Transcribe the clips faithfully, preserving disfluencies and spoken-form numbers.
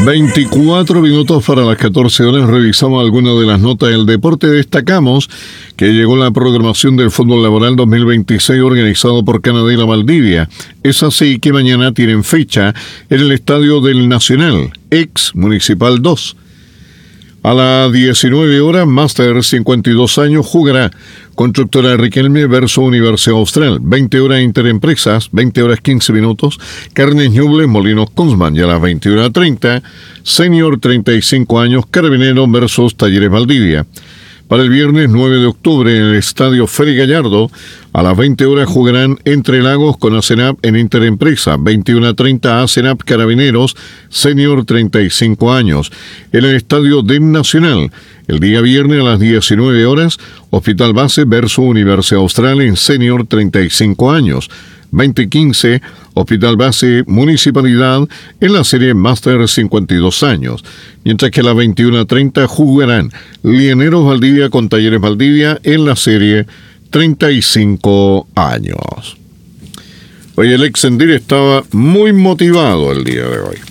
veinticuatro minutos para las catorce horas. Revisamos algunas de las notas del deporte. Destacamos que llegó la programación del fútbol laboral dos mil veintiséis organizado por Canadela Valdivia. Es así que mañana tienen fecha en el Estadio del Nacional, ex Municipal dos. A las diecinueve horas, Máster cincuenta y dos años jugará Constructora Riquelme versus Universidad Austral. veinte horas Interempresas, veinte horas quince minutos. Carnes Ñuble, Molinos Kunzman. Y a las veintiuna treinta, Senior treinta y cinco años, Carabinero versus Talleres Valdivia. Para el viernes nueve de octubre en el Estadio Félix Gallardo, a las veinte horas jugarán Entre Lagos con ASENAP en Interempresa, veintiuna treinta ASENAP Carabineros, Senior treinta y cinco años. En el Estadio del Nacional, el día viernes a las diecinueve horas, Hospital Base versus Universidad Austral en Senior treinta y cinco años. veinte quince, Hospital Base Municipalidad en la serie Máster cincuenta y dos años. Mientras que a las veintiuna treinta jugarán Lieneros Valdivia con Talleres Valdivia en la serie treinta y cinco años. Hoy el Excendir estaba muy motivado el día de hoy.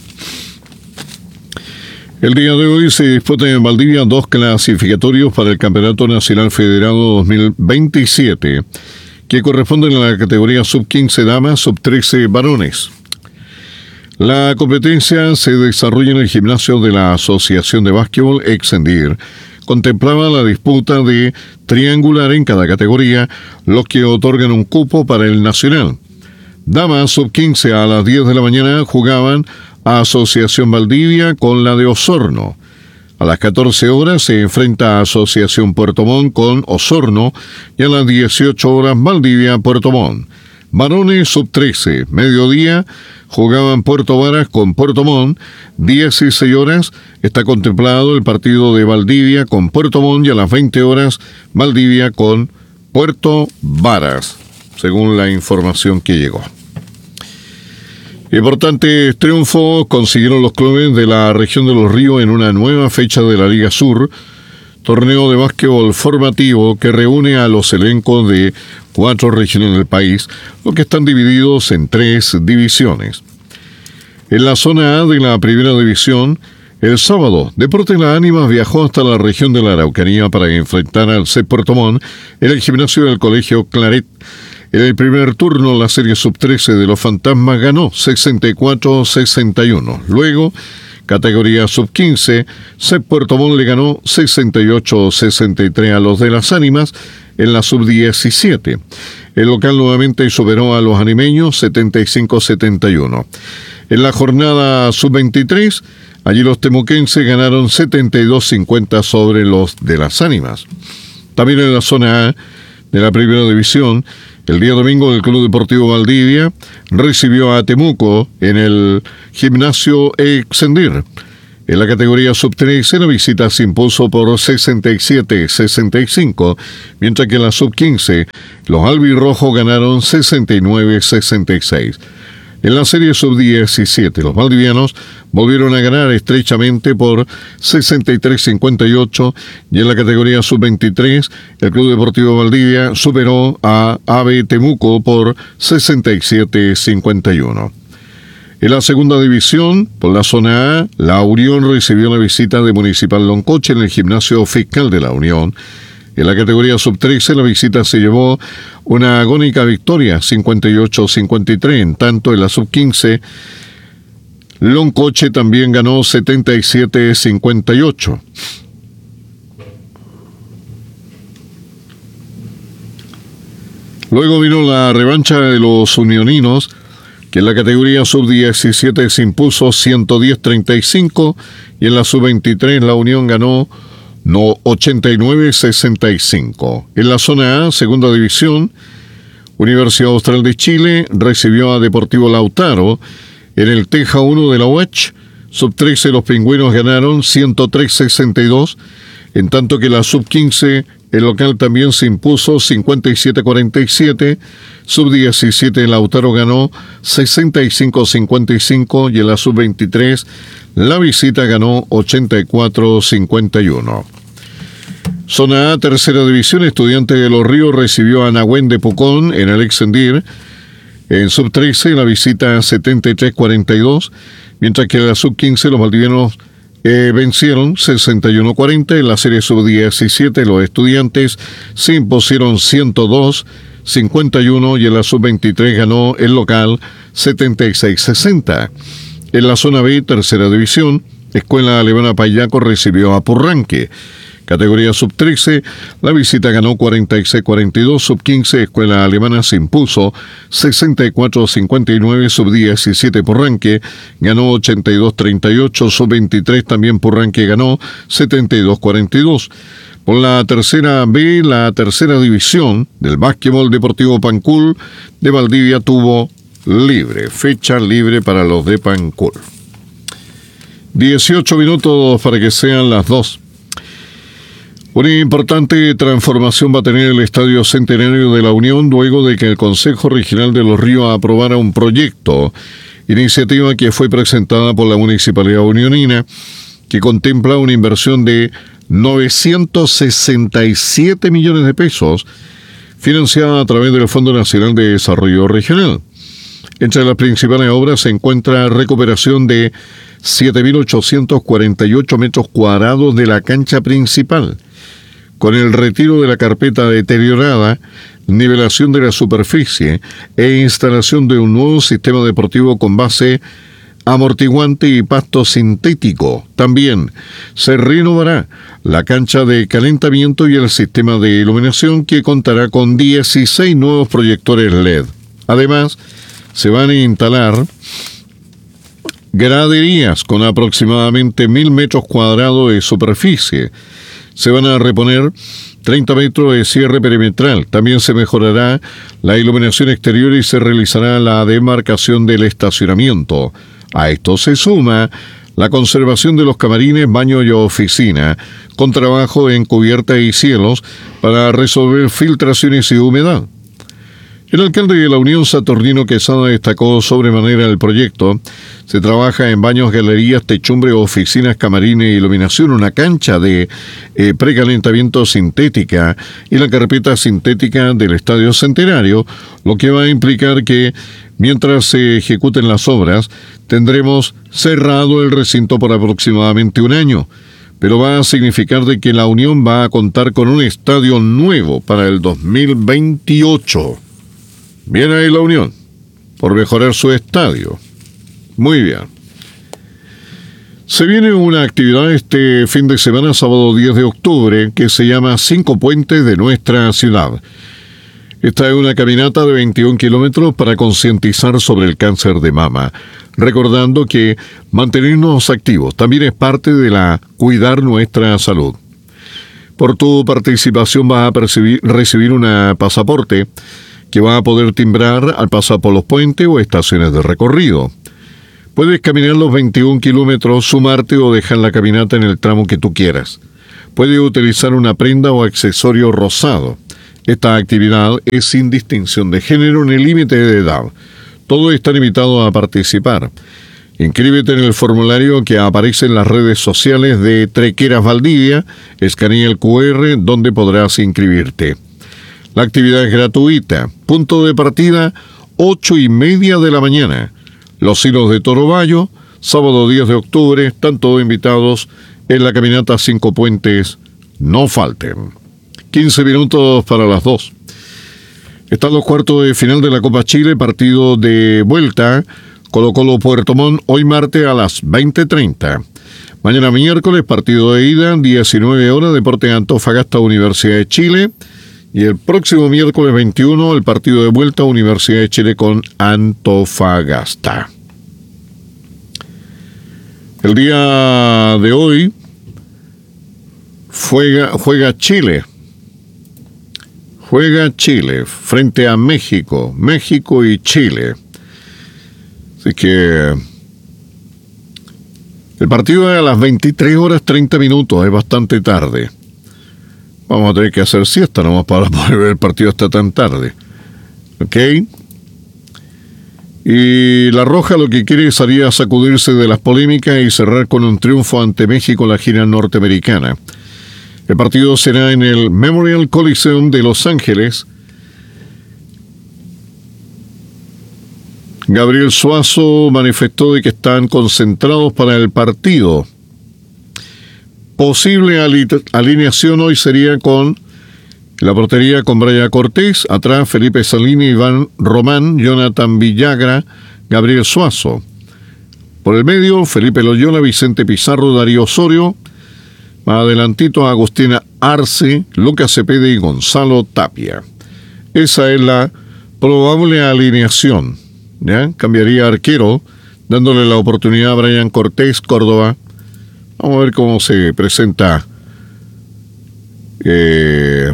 El día de hoy se disputan en Valdivia dos clasificatorios para el Campeonato Nacional Federado dos mil veintisiete, que corresponden a la categoría sub quince damas, sub trece varones. La competencia se desarrolla en el gimnasio de la Asociación de Básquetbol Excendir. Contemplaba la disputa de triangular en cada categoría, los que otorgan un cupo para el nacional. Damas sub quince a las diez de la mañana jugaban a Asociación Valdivia con la de Osorno. A las catorce horas se enfrenta a Asociación Puerto Montt con Osorno y a las dieciocho horas Valdivia Puerto Montt. Varones sub trece, mediodía, jugaban Puerto Varas con Puerto Montt. dieciséis horas está contemplado el partido de Valdivia con Puerto Montt y a las veinte horas Valdivia con Puerto Varas, según la información que llegó. Importantes triunfos consiguieron los clubes de la región de Los Ríos en una nueva fecha de la Liga Sur, torneo de básquetbol formativo que reúne a los elencos de cuatro regiones del país, los que están divididos en tres divisiones. En la zona A de la primera división, el sábado, Deportes Las Ánimas viajó hasta la región de la Araucanía para enfrentar al C E P Puerto Montt en el gimnasio del Colegio Claret. En el primer turno, la serie sub trece de los Fantasmas ganó sesenta y cuatro a sesenta y uno. Luego, categoría sub quince, C E P Puerto Montt le ganó sesenta y ocho a sesenta y tres a los de Las Ánimas en la sub diecisiete. El local nuevamente superó a los animeños setenta y cinco a setenta y uno. En la jornada sub veintitrés, allí los temuquenses ganaron setenta y dos a cincuenta sobre los de Las Ánimas. También en la zona A de la primera división, el día domingo el Club Deportivo Valdivia recibió a Temuco en el gimnasio Excendir. En la categoría sub trece la visita se impuso por sesenta y siete a sesenta y cinco, mientras que en la sub quince los albirrojos ganaron sesenta y nueve a sesenta y seis. En la serie sub diecisiete, los valdivianos volvieron a ganar estrechamente por sesenta y tres a cincuenta y ocho, y en la categoría sub veintitrés, el Club Deportivo Valdivia superó a A B Temuco por sesenta y siete a cincuenta y uno. En la segunda división, por la zona A, la Unión recibió la visita de Municipal Loncoche en el gimnasio fiscal de la Unión. En la categoría sub trece, la visita se llevó una agónica victoria, cincuenta y ocho a cincuenta y tres. En tanto, en la sub quince, Loncoche también ganó setenta y siete a cincuenta y ocho. Luego vino la revancha de los unioninos, que en la categoría sub diecisiete se impuso ciento diez a treinta y cinco, y en la sub veintitrés la Unión ganó No, ochenta y nueve a sesenta y cinco. En la zona A, segunda división, Universidad Austral de Chile recibió a Deportivo Lautaro. En el Teja uno de la U A C H, sub trece los pingüinos ganaron ciento tres a sesenta y dos, en tanto que la sub quince, el local también se impuso cincuenta y siete a cuarenta y siete. sub diecisiete, Lautaro ganó sesenta y cinco a cincuenta y cinco, y en la sub veintitrés, la visita ganó ochenta y cuatro a cincuenta y uno. Zona A, tercera división, Estudiantes de Los Ríos recibió a Nahuen de Pucón en el Excendir. En sub trece la visita setenta y tres a cuarenta y dos, mientras que en la sub quince los valdivianos eh, vencieron sesenta y uno a cuarenta. En la serie sub diecisiete los estudiantes se impusieron ciento dos a cincuenta y uno y en la sub veintitrés ganó el local setenta y seis a sesenta. En la zona B, tercera división, Escuela Alemana Payaco recibió a Purranque. Categoría sub trece, la visita ganó cuarenta y seis a cuarenta y dos, sub quince, Escuela Alemana se impuso sesenta y cuatro a cincuenta y nueve, sub diecisiete Purranque ganó ochenta y dos a treinta y ocho, sub veintitrés también Purranque ganó setenta y dos a cuarenta y dos. Por la tercera B, la tercera división del básquetbol deportivo Pancul de Valdivia tuvo libre, fecha libre para los de Pancul. dieciocho minutos para que sean las dos. Una importante transformación va a tener el Estadio Centenario de la Unión luego de que el Consejo Regional de Los Ríos aprobara un proyecto, iniciativa que fue presentada por la Municipalidad Unionina, que contempla una inversión de novecientos sesenta y siete millones de pesos, financiada a través del Fondo Nacional de Desarrollo Regional. Entre las principales obras se encuentra recuperación de siete mil ochocientos cuarenta y ocho metros cuadrados de la cancha principal, con el retiro de la carpeta deteriorada, nivelación de la superficie e instalación de un nuevo sistema deportivo con base amortiguante y pasto sintético. También se renovará la cancha de calentamiento y el sistema de iluminación, que contará con dieciséis nuevos proyectores L E D. Además, se van a instalar graderías con aproximadamente mil metros cuadrados de superficie. Se van a reponer treinta metros de cierre perimetral. También se mejorará la iluminación exterior y se realizará la demarcación del estacionamiento. A esto se suma la conservación de los camarines, baño y oficina, con trabajo en cubierta y cielos para resolver filtraciones y humedad. El alcalde de la Unión, Saturnino Quesada, destacó sobremanera el proyecto. Se trabaja en baños, galerías, techumbre, oficinas, camarines, iluminación, una cancha de eh, precalentamiento sintética y la carpeta sintética del Estadio Centenario, lo que va a implicar que mientras se ejecuten las obras, tendremos cerrado el recinto por aproximadamente un año. Pero va a significar de que la Unión va a contar con un estadio nuevo para el dos mil veintiocho. Bien ahí la Unión, por mejorar su estadio. Muy bien. Se viene una actividad este fin de semana, sábado diez de octubre, que se llama Cinco Puentes de Nuestra Ciudad. Esta es una caminata de veintiún kilómetros para concientizar sobre el cáncer de mama, recordando que mantenernos activos también es parte de la cuidar nuestra salud. Por tu participación vas a percibir, recibir una pasaporte que va a poder timbrar al pasar por los puentes o estaciones de recorrido. Puedes caminar los veintiún kilómetros, sumarte o dejar la caminata en el tramo que tú quieras. Puedes utilizar una prenda o accesorio rosado. Esta actividad es sin distinción de género ni límite de edad. Todos están invitados a participar. Inscríbete en el formulario que aparece en las redes sociales de Trequeras Valdivia, escanea el cu erre donde podrás inscribirte. La actividad es gratuita. Punto de partida, ocho y media de la mañana. Los Hilos de Toro Bayo, sábado diez de octubre, están todos invitados en la caminata Cinco Puentes. No falten. quince minutos para las dos. Están los cuartos de final de la Copa Chile, partido de vuelta, Colo-Colo Puerto Montt, hoy martes a las veinte treinta. Mañana miércoles, partido de ida, diecinueve horas, Deportes Antofagasta, Universidad de Chile. Y el próximo miércoles veintiuno, el partido de vuelta, Universidad de Chile con Antofagasta. El día de hoy juega, juega Chile. Juega Chile frente a México. México y Chile. Así que el partido es a las veintitrés horas treinta minutos. Es bastante tarde. Vamos a tener que hacer siesta nomás para poder ver el partido hasta tan tarde. ¿Ok? Y la Roja lo que quiere es salir a sacudirse de las polémicas y cerrar con un triunfo ante México en la gira norteamericana. El partido será en el Memorial Coliseum de Los Ángeles. Gabriel Suazo manifestó de que están concentrados para el partido. Posible ali- alineación hoy sería con la portería con Brian Cortés, atrás Felipe Salini, Iván Román, Jonathan Villagra, Gabriel Suazo. Por el medio, Felipe Loyola, Vicente Pizarro, Darío Osorio. Más adelantito, Agustina Arce, Lucas Cepeda y Gonzalo Tapia. Esa es la probable alineación. ¿Ya? Cambiaría arquero, dándole la oportunidad a Brian Cortés, Córdoba. Vamos a ver cómo se presenta eh,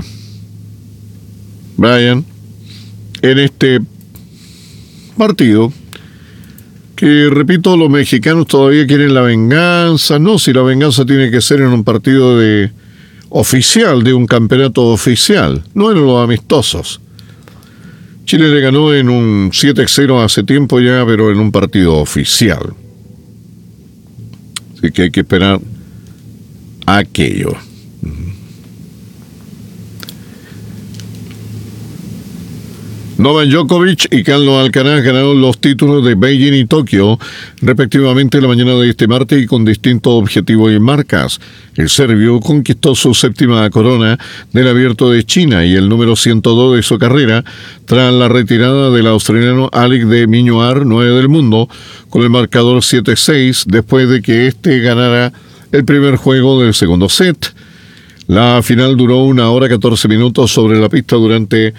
Brian en este partido. Que, repito, los mexicanos todavía quieren la venganza. No, si la venganza tiene que ser en un partido de oficial, de un campeonato oficial, no en los amistosos. Chile le ganó en un siete cero hace tiempo ya, pero en un partido oficial. Así que hay que esperar aquello. Novak Djokovic y Carlos Alcaraz ganaron los títulos de Beijing y Tokio, respectivamente, la mañana de este martes y con distintos objetivos y marcas. El serbio conquistó su séptima corona del Abierto de China y el número ciento dos de su carrera, tras la retirada del australiano Alex de Minaur, nueve del mundo, con el marcador siete seis, después de que este ganara el primer juego del segundo set. La final duró una hora catorce minutos sobre la pista durante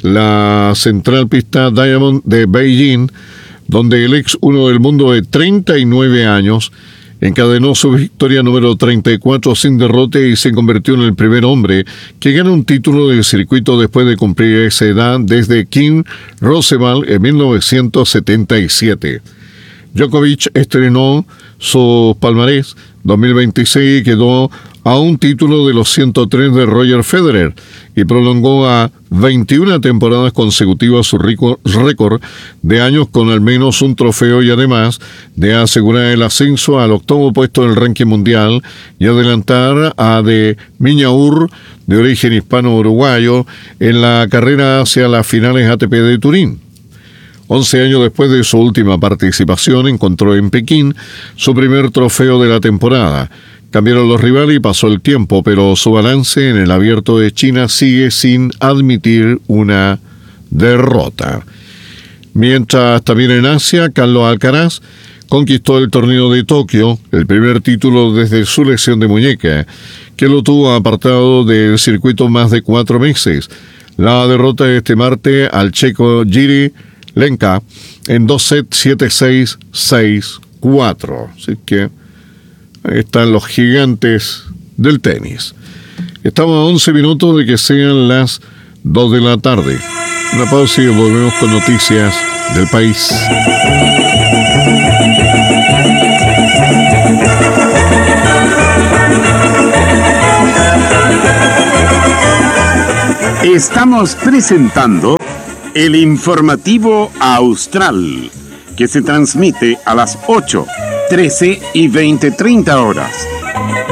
la central pista Diamond de Beijing, donde el ex uno del mundo de treinta y nueve años encadenó su victoria número treinta y cuatro sin derrota y se convirtió en el primer hombre que gana un título del circuito después de cumplir esa edad desde King Roosevelt en mil novecientos setenta y siete. Djokovic estrenó su palmarés dos mil veintiséis y quedó a un título de los ciento tres de Roger Federer y prolongó a veintiuna temporadas consecutivas su récord de años con al menos un trofeo y además de asegurar el ascenso al octavo puesto en el ranking mundial y adelantar a de Minaur, de origen hispano-uruguayo, en la carrera hacia las finales A T P de Turín. Once años después de su última participación, encontró en Pekín su primer trofeo de la temporada. Cambiaron los rivales y pasó el tiempo, pero su balance en el Abierto de China sigue sin admitir una derrota. Mientras también en Asia, Carlos Alcaraz conquistó el torneo de Tokio, el primer título desde su lesión de muñeca, que lo tuvo apartado del circuito más de cuatro meses. La derrota de este martes al checo Jiří Lenka en dos sets, siete seis, seis cuatro. Así que ahí están los gigantes del tenis. Estamos a once minutos de que sean las dos de la tarde. Una pausa y volvemos con noticias del país. Estamos presentando el informativo Austral, que se transmite a las ocho, trece y veinte treinta horas